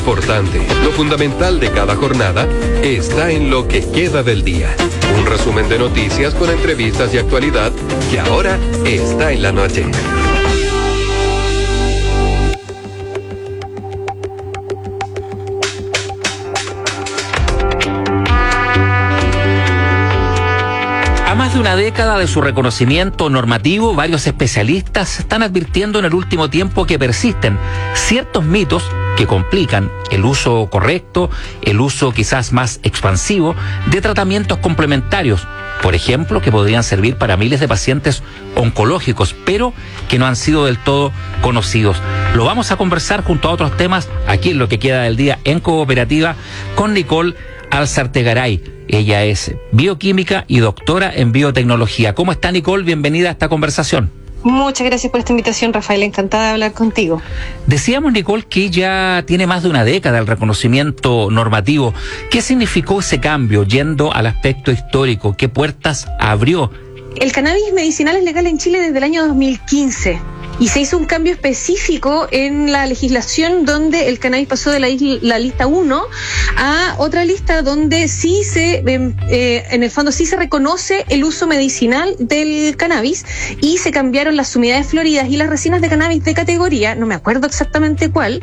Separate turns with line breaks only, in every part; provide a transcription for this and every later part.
importante, lo fundamental de cada jornada, está en lo que queda del día. Un resumen de noticias con entrevistas y actualidad que ahora está en la noche.
A más de una década de su reconocimiento normativo, varios especialistas están advirtiendo en el último tiempo que persisten ciertos mitos que complican el uso correcto, el uso quizás más expansivo de tratamientos complementarios, por ejemplo, que podrían servir para miles de pacientes oncológicos, pero que no han sido del todo conocidos. Lo vamos a conversar junto a otros temas aquí en lo que queda del día en Cooperativa con Nicole Alzartegaray. Ella es bioquímica y doctora en biotecnología. ¿Cómo está, Nicole? Bienvenida a esta conversación.
Muchas gracias por esta invitación, Rafael. Encantada de hablar contigo.
Decíamos, Nicole, que ya tiene más de una década el reconocimiento normativo. ¿Qué significó ese cambio yendo al aspecto histórico? ¿Qué puertas abrió?
El cannabis medicinal es legal en Chile desde el año 2015. Y se hizo un cambio específico en la legislación donde el cannabis pasó de la lista 1 a otra lista donde sí en el fondo sí se reconoce el uso medicinal del cannabis, y se cambiaron las unidades floridas y las resinas de cannabis de categoría, no me acuerdo exactamente cuál,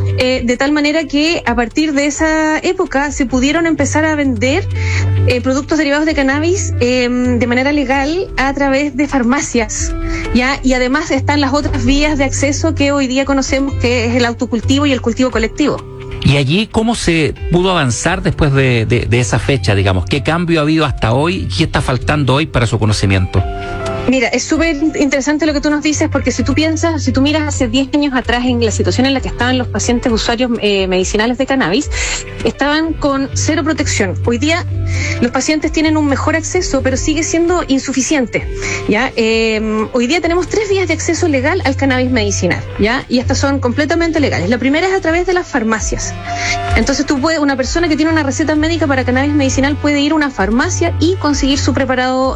de tal manera que a partir de esa época se pudieron empezar a vender productos derivados de cannabis de manera legal a través de farmacias, ¿ya? Y además están las otras vías de acceso que hoy día conocemos, que es el autocultivo y el cultivo colectivo.
¿Y allí cómo se pudo avanzar después de esa fecha, digamos? ¿Qué cambio ha habido hasta hoy? ¿Qué está faltando hoy para su conocimiento?
Mira, es súper interesante lo que tú nos dices, porque si tú miras hace 10 años atrás en la situación en la que estaban los pacientes usuarios medicinales de cannabis, estaban con cero protección. Hoy día los pacientes tienen un mejor acceso, pero sigue siendo insuficiente, ¿ya? Hoy día tenemos 3 vías de acceso legal al cannabis medicinal, ¿ya? Y estas son completamente legales. La primera es a través de las farmacias. Entonces una persona que tiene una receta médica para cannabis medicinal puede ir a una farmacia y conseguir su preparado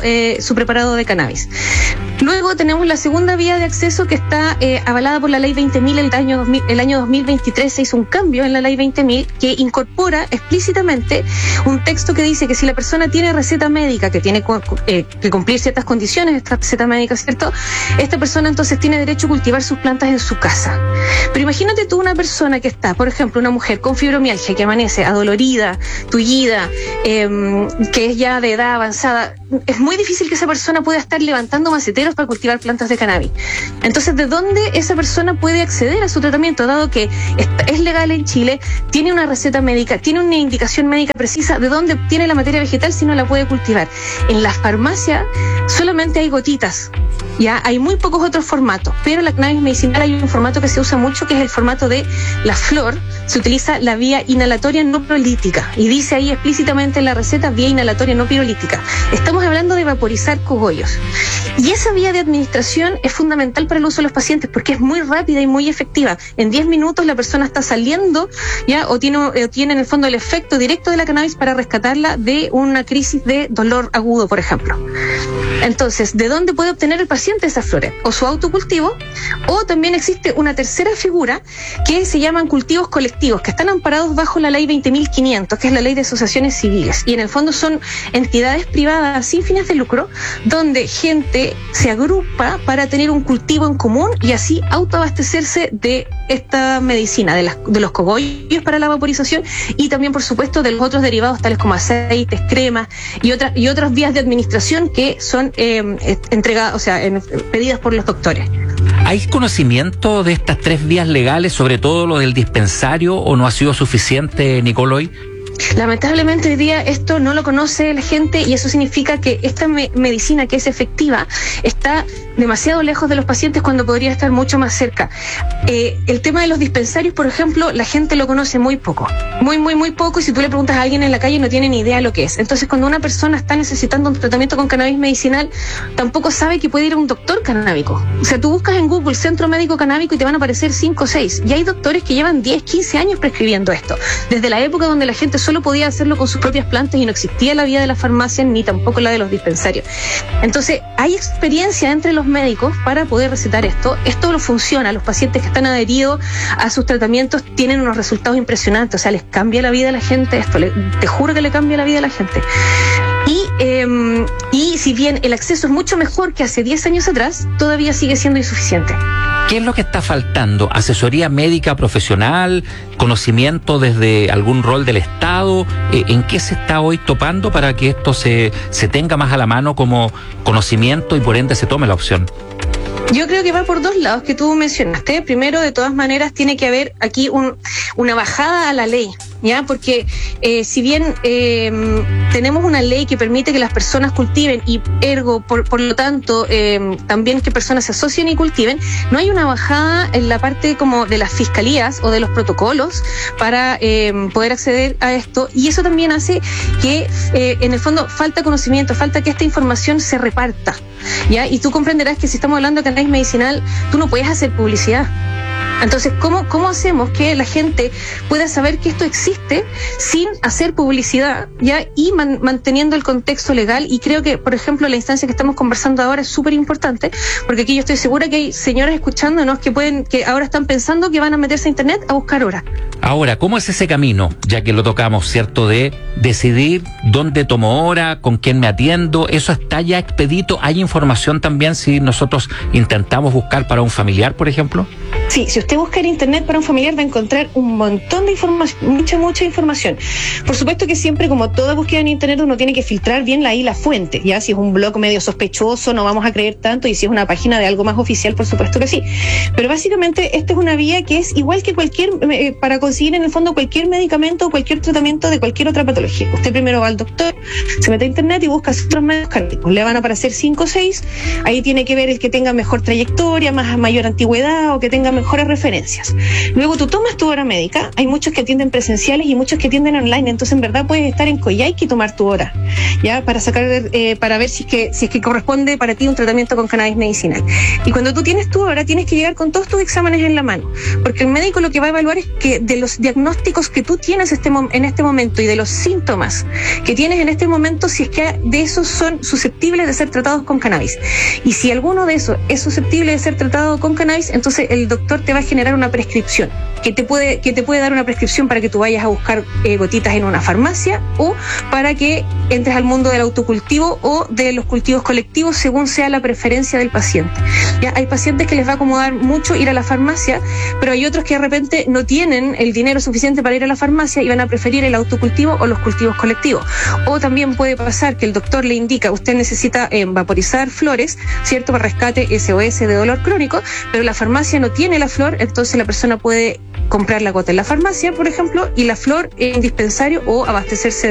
de cannabis. Luego tenemos la segunda vía de acceso, que está avalada por la Ley 20.000. El año 2023 se hizo un cambio en la Ley 20.000 que incorpora explícitamente un texto que dice que si la persona tiene receta médica, que tiene que cumplir ciertas condiciones de esta receta médica, ¿cierto? Esta persona entonces tiene derecho a cultivar sus plantas en su casa. Pero imagínate tú una persona que está, por ejemplo, una mujer con fibromialgia que amanece adolorida, tullida, que es ya de edad avanzada. Es muy difícil que esa persona pueda estar levantando maceteros para cultivar plantas de cannabis. Entonces, ¿de dónde esa persona puede acceder a su tratamiento? Dado que es legal en Chile, tiene una receta médica, tiene una indicación médica precisa, ¿de dónde obtiene la materia vegetal si no la puede cultivar? En las farmacias solamente hay gotitas, ya hay muy pocos otros formatos, pero la cannabis medicinal hay un formato que se usa mucho, que es el formato de la flor. Se utiliza la vía inhalatoria no pirolítica, y dice ahí explícitamente en la receta vía inhalatoria no pirolítica. Estamos hablando de vaporizar cogollos. Y esa vía de administración es fundamental para el uso de los pacientes porque es muy rápida y muy efectiva. En 10 minutos la persona está saliendo, ¿ya? O tiene en el fondo el efecto directo de la cannabis para rescatarla de una crisis de dolor agudo, por ejemplo. Entonces, ¿de dónde puede obtener el paciente esas flores? O su autocultivo, o también existe una tercera figura que se llaman cultivos colectivos, que están amparados bajo la Ley 20.500, que es la Ley de Asociaciones Civiles. Y en el fondo son entidades privadas sin fines de lucro, donde gente se agrupa para tener un cultivo en común y así autoabastecerse de esta medicina, de los cogollos para la vaporización, y también, por supuesto, de los otros derivados tales como aceites, cremas y otras vías de administración que son entregadas, o sea, pedidas por los doctores.
¿Hay conocimiento de estas 3 vías legales, sobre todo lo del dispensario, o no ha sido suficiente, Nicole, hoy?
Lamentablemente hoy día esto no lo conoce la gente, y eso significa que esta medicina, que es efectiva, está demasiado lejos de los pacientes cuando podría estar mucho más cerca. El tema de los dispensarios, por ejemplo, la gente lo conoce muy poco, muy poco, y si tú le preguntas a alguien en la calle no tiene ni idea lo que es. Entonces, cuando una persona está necesitando un tratamiento con cannabis medicinal, tampoco sabe que puede ir a un doctor canábico. O sea, tú buscas en Google Centro Médico Canábico y te van a aparecer 5 o 6, y hay doctores que llevan 10, 15 años prescribiendo esto, desde la época donde la gente solo podía hacerlo con sus propias plantas y no existía la vía de la farmacia ni tampoco la de los dispensarios. Entonces, hay experiencia entre los los médicos para poder recetar esto. Esto lo funciona. Los pacientes que están adheridos a sus tratamientos tienen unos resultados impresionantes. O sea, les cambia la vida a la gente esto. Te juro que le cambia la vida a la gente. Y si bien el acceso es mucho mejor que hace 10 años atrás, todavía sigue siendo insuficiente.
¿Qué es lo que está faltando? ¿Asesoría médica profesional? ¿Conocimiento desde algún rol del Estado? ¿En qué se está hoy topando para que esto se tenga más a la mano como conocimiento y por ende se tome la opción?
Yo creo que va por dos lados que tú mencionaste. Primero, de todas maneras, tiene que haber aquí una bajada a la ley, ¿ya? Porque si bien tenemos una ley que permite que las personas cultiven y ergo, por lo tanto, también que personas se asocien y cultiven, no hay una bajada en la parte como de las fiscalías o de los protocolos para poder acceder a esto, y eso también hace que en el fondo falta conocimiento, falta que esta información se reparta, ¿ya? Y tú comprenderás que si estamos hablando de cannabis medicinal, tú no puedes hacer publicidad. Entonces, ¿cómo hacemos que la gente pueda saber que esto existe sin hacer publicidad, ya, y manteniendo el contexto legal? Y creo que, por ejemplo, la instancia que estamos conversando ahora es súper importante, porque aquí yo estoy segura que hay señoras escuchándonos que ahora están pensando que van a meterse a internet a buscar hora.
Ahora, ¿cómo es ese camino? Ya que lo tocamos, ¿cierto? De decidir dónde tomo hora, con quién me atiendo. ¿Eso está ya expedito? ¿Hay información también si nosotros intentamos buscar para un familiar, por ejemplo?
Sí, si usted busca en internet para un familiar va a encontrar un montón de información, mucha información. Por supuesto que siempre, como toda búsqueda en internet, uno tiene que filtrar bien la fuente, ya. Si es un blog medio sospechoso no vamos a creer tanto, y si es una página de algo más oficial, por supuesto que sí. Pero básicamente esta es una vía que es igual que para conseguir en el fondo cualquier medicamento o cualquier tratamiento de cualquier otra patología. Usted primero va al doctor, se mete a internet y busca otros medicamentos. Le van a aparecer 5 o 6, ahí tiene que ver el que tenga mejor trayectoria, mayor antigüedad o que tenga mejores referencias. Luego tú tomas tu hora médica. Hay muchos que atienden presenciales y muchos que atienden online, entonces en verdad puedes estar en Coyhaique y tomar tu hora, ya, para ver si es que corresponde para ti un tratamiento con cannabis medicinal. Y cuando tú tienes tu hora, tienes que llegar con todos tus exámenes en la mano, porque el médico lo que va a evaluar es que de los diagnósticos que tú tienes en este momento y de los síntomas que tienes en este momento, si es que de esos son susceptibles de ser tratados con cannabis. Y si alguno de esos es susceptible de ser tratado con cannabis, entonces el doctor te va a generar una prescripción que te puede dar una prescripción para que tú vayas a buscar gotitas en una farmacia, o para que entres al mundo del autocultivo o de los cultivos colectivos, según sea la preferencia del paciente. Ya hay pacientes que les va a acomodar mucho ir a la farmacia, pero hay otros que de repente no tienen el dinero suficiente para ir a la farmacia y van a preferir el autocultivo o los cultivos colectivos. O también puede pasar que el doctor le indica, usted necesita vaporizar flores, ¿cierto?, para rescate SOS de dolor crónico, pero la farmacia no tiene la flor, entonces la persona puede comprar la gota en la farmacia, por ejemplo, y la flor en dispensario, o abastecerse